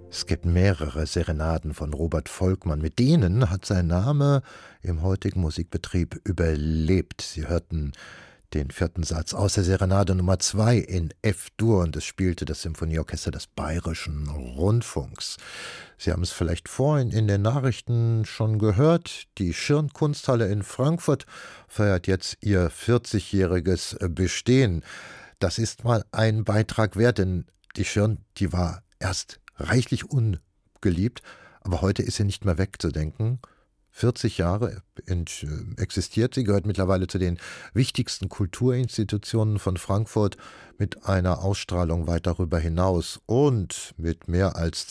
Es gibt mehrere Serenaden von Robert Volkmann. Mit denen hat sein Name im heutigen Musikbetrieb überlebt. Sie hörten den vierten Satz aus der Serenade Nummer 2 in F-Dur und es spielte das Symphonieorchester des Bayerischen Rundfunks. Sie haben es vielleicht vorhin in den Nachrichten schon gehört. Die Schirn-Kunsthalle in Frankfurt feiert jetzt ihr 40-jähriges Bestehen. Das ist mal ein Beitrag wert, denn die Schirn, die war erst reichlich ungeliebt, aber heute ist sie nicht mehr wegzudenken. 40 Jahre existiert sie, gehört mittlerweile zu den wichtigsten Kulturinstitutionen von Frankfurt mit einer Ausstrahlung weit darüber hinaus. Und mit mehr als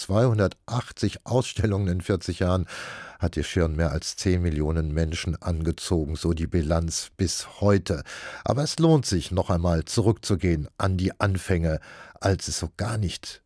280 Ausstellungen in 40 Jahren hat die Schirn mehr als 10 Millionen Menschen angezogen, so die Bilanz bis heute. Aber es lohnt sich, noch einmal zurückzugehen an die Anfänge, als es so gar nicht,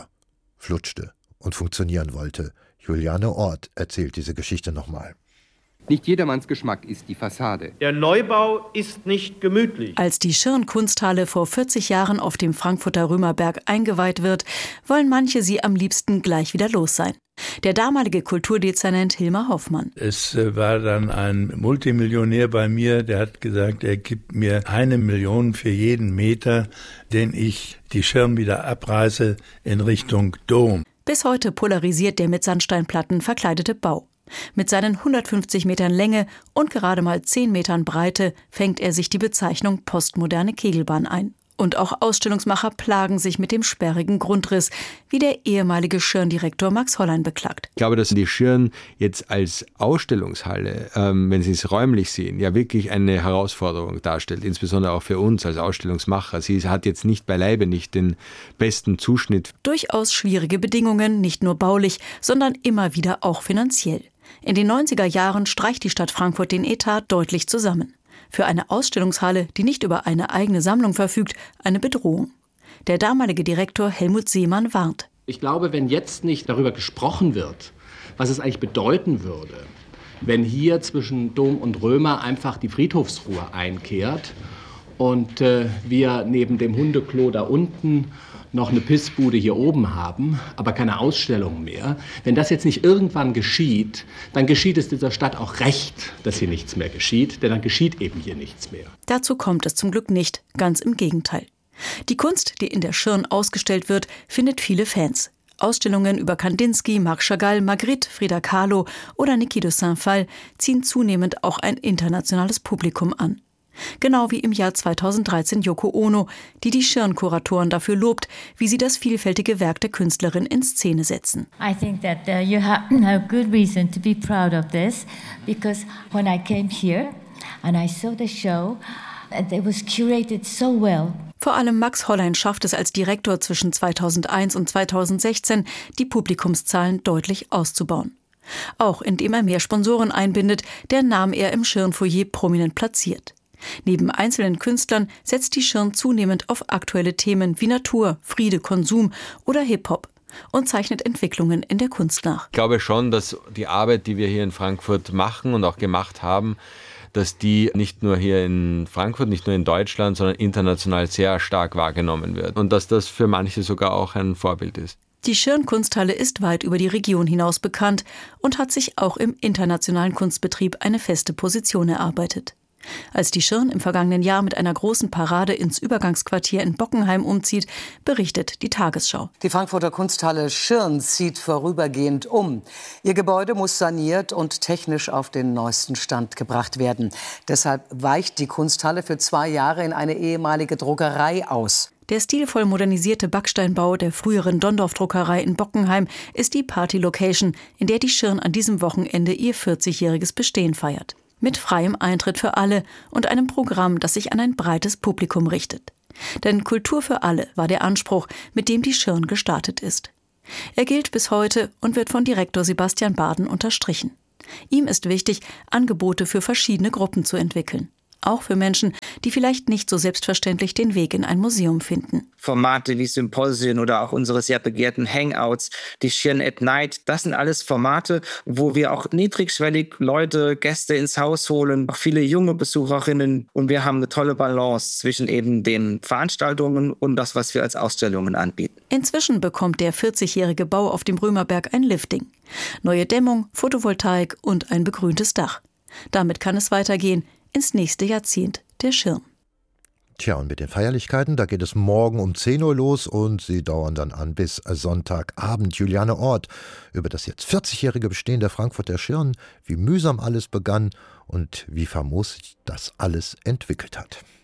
flutschte und funktionieren wollte. Juliane Ort erzählt diese Geschichte nochmal. Nicht jedermanns Geschmack ist die Fassade. Der Neubau ist nicht gemütlich. Als die Schirn-Kunsthalle vor 40 Jahren auf dem Frankfurter Römerberg eingeweiht wird, wollen manche sie am liebsten gleich wieder los sein. Der damalige Kulturdezernent Hilmar Hoffmann. Es war dann ein Multimillionär bei mir, der hat gesagt, er gibt mir 1 Million für jeden Meter, den ich die Schirn wieder abreiße in Richtung Dom. Bis heute polarisiert der mit Sandsteinplatten verkleidete Bau. Mit seinen 150 Metern Länge und gerade mal 10 Metern Breite fängt er sich die Bezeichnung postmoderne Kegelbahn ein. Und auch Ausstellungsmacher plagen sich mit dem sperrigen Grundriss, wie der ehemalige Schirn-Direktor Max Hollein beklagt. Ich glaube, dass die Schirn jetzt als Ausstellungshalle, wenn Sie es räumlich sehen, ja wirklich eine Herausforderung darstellt, insbesondere auch für uns als Ausstellungsmacher. Sie hat jetzt nicht beileibe nicht den besten Zuschnitt. Durchaus schwierige Bedingungen, nicht nur baulich, sondern immer wieder auch finanziell. In den 90er Jahren streicht die Stadt Frankfurt den Etat deutlich zusammen. Für eine Ausstellungshalle, die nicht über eine eigene Sammlung verfügt, eine Bedrohung. Der damalige Direktor Helmut Seemann warnt. Ich glaube, wenn jetzt nicht darüber gesprochen wird, was es eigentlich bedeuten würde, wenn hier zwischen Dom und Römer einfach die Friedhofsruhe einkehrt und wir neben dem Hundeklo da unten noch eine Pissbude hier oben haben, aber keine Ausstellung mehr. Wenn das jetzt nicht irgendwann geschieht, dann geschieht es dieser Stadt auch recht, dass hier nichts mehr geschieht, denn dann geschieht eben hier nichts mehr. Dazu kommt es zum Glück nicht, ganz im Gegenteil. Die Kunst, die in der Schirn ausgestellt wird, findet viele Fans. Ausstellungen über Kandinsky, Marc Chagall, Magritte, Frida Kahlo oder Niki de Saint-Phalle ziehen zunehmend auch ein internationales Publikum an. Genau wie im Jahr 2013 Yoko Ono, die Schirn-Kuratoren dafür lobt, wie sie das vielfältige Werk der Künstlerin in Szene setzen. I think that you have good reason to be proud of this, because when I came here and I saw the show, it was curated so well. Vor allem Max Hollein schafft es als Direktor zwischen 2001 und 2016, die Publikumszahlen deutlich auszubauen. Auch indem er mehr Sponsoren einbindet, deren Namen er im Schirn-Foyer prominent platziert. Neben einzelnen Künstlern setzt die Schirn zunehmend auf aktuelle Themen wie Natur, Friede, Konsum oder Hip-Hop und zeichnet Entwicklungen in der Kunst nach. Ich glaube schon, dass die Arbeit, die wir hier in Frankfurt machen und auch gemacht haben, dass die nicht nur hier in Frankfurt, nicht nur in Deutschland, sondern international sehr stark wahrgenommen wird und dass das für manche sogar auch ein Vorbild ist. Die Schirn-Kunsthalle ist weit über die Region hinaus bekannt und hat sich auch im internationalen Kunstbetrieb eine feste Position erarbeitet. Als die Schirn im vergangenen Jahr mit einer großen Parade ins Übergangsquartier in Bockenheim umzieht, berichtet die Tagesschau. Die Frankfurter Kunsthalle Schirn zieht vorübergehend um. Ihr Gebäude muss saniert und technisch auf den neuesten Stand gebracht werden. Deshalb weicht die Kunsthalle für 2 Jahre in eine ehemalige Druckerei aus. Der stilvoll modernisierte Backsteinbau der früheren Dondorf-Druckerei in Bockenheim ist die Party-Location, in der die Schirn an diesem Wochenende ihr 40-jähriges Bestehen feiert. Mit freiem Eintritt für alle und einem Programm, das sich an ein breites Publikum richtet. Denn Kultur für alle war der Anspruch, mit dem die Schirn gestartet ist. Er gilt bis heute und wird von Direktor Sebastian Baden unterstrichen. Ihm ist wichtig, Angebote für verschiedene Gruppen zu entwickeln. Auch für Menschen, die vielleicht nicht so selbstverständlich den Weg in ein Museum finden. Formate wie Symposien oder auch unsere sehr begehrten Hangouts, die Schirn at Night, das sind alles Formate, wo wir auch niedrigschwellig Leute, Gäste ins Haus holen, auch viele junge Besucherinnen. Und wir haben eine tolle Balance zwischen eben den Veranstaltungen und das, was wir als Ausstellungen anbieten. Inzwischen bekommt der 40-jährige Bau auf dem Römerberg ein Lifting. Neue Dämmung, Photovoltaik und ein begrüntes Dach. Damit kann es weitergehen ins nächste Jahrzehnt der Schirn. Tja, und mit den Feierlichkeiten, da geht es morgen um 10 Uhr los und sie dauern dann an bis Sonntagabend. Juliane Orth über das jetzt 40-jährige Bestehen der Frankfurter Schirn, wie mühsam alles begann und wie famos sich das alles entwickelt hat.